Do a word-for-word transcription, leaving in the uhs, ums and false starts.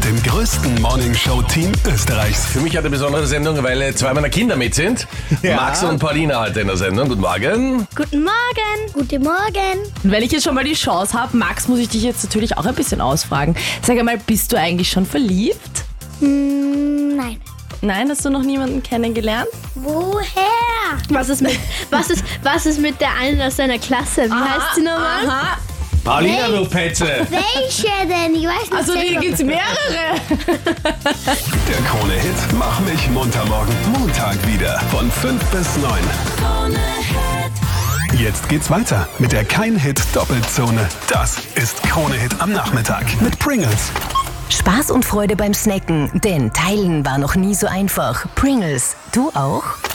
dem größten Morningshow-Team Österreichs. Für mich eine besondere Sendung, weil zwei meiner Kinder mit sind. Ja. Max und Paulina heute in der Sendung. Guten Morgen. Guten Morgen. Guten Morgen. Und wenn ich jetzt schon mal die Chance habe, Max, muss ich dich jetzt natürlich auch ein bisschen ausfragen. Sag einmal, bist du eigentlich schon verliebt? Hm, nein. Nein, hast du noch niemanden kennengelernt? Woher? Was ist mit, was ist, was ist mit der einen aus deiner Klasse? Wie heißt sie nochmal? Aha. Paulina, du Petze. Welche denn? Ich weiß nicht. Also hier selber. gibt's mehrere. Der Krone-Hit Mach mich munter morgen. Montag wieder von fünf bis neun. Jetzt geht's weiter mit der Kein-Hit-Doppelzone. Das ist Krone-Hit am Nachmittag mit Pringles. Spaß und Freude beim Snacken, denn Teilen war noch nie so einfach. Pringles, du auch?